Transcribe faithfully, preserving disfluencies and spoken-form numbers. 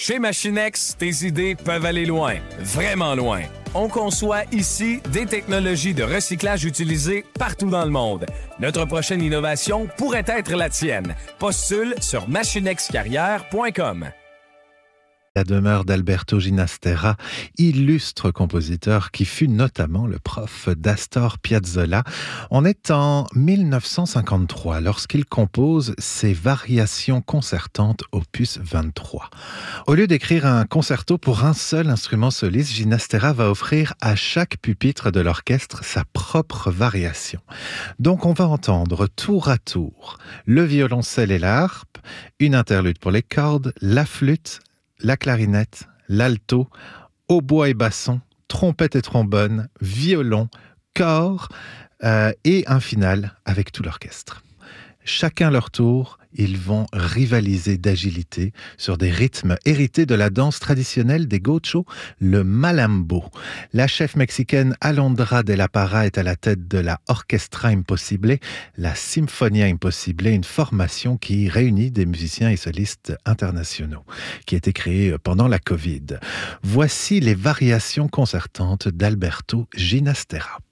Chez Machinex, tes idées peuvent aller loin, vraiment loin. On conçoit ici des technologies de recyclage utilisées partout dans le monde. Notre prochaine innovation pourrait être la tienne. Postule sur machinexcarrière point com. La demeure d'Alberto Ginastera, illustre compositeur qui fut notamment le prof d'Astor Piazzolla. On est en mille neuf cent cinquante-trois lorsqu'il compose ses variations concertantes opus vingt-trois. Au lieu d'écrire un concerto pour un seul instrument soliste, Ginastera va offrir à chaque pupitre de l'orchestre sa propre variation. Donc on va entendre tour à tour le violoncelle et la harpe, une interlude pour les cordes, la flûte, la clarinette, l'alto, hautbois et basson, trompette et trombone, violon, cor euh, et un final avec tout l'orchestre. Chacun leur tour, ils vont rivaliser d'agilité sur des rythmes hérités de la danse traditionnelle des gauchos, le malambo. La chef mexicaine Alondra de la Parra est à la tête de la Orchestra Impossible, la Sinfonia Impossible, une formation qui réunit des musiciens et solistes internationaux, qui a été créée pendant la Covid. Voici les variations concertantes d'Alberto Ginastera.